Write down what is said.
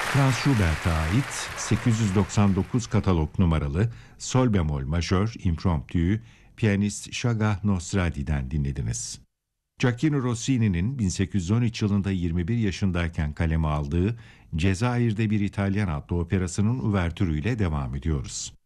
Franz Schubert'a ait 899 katalog numaralı Sol bemol majör impromptüyü piyanist Shagah Nosradi'den dinlediniz. Gioacchino Rossini'nin 1813 yılında 21 yaşındayken kaleme aldığı Cezayir'de bir İtalyan adlı operasının uvertürüyle devam ediyoruz.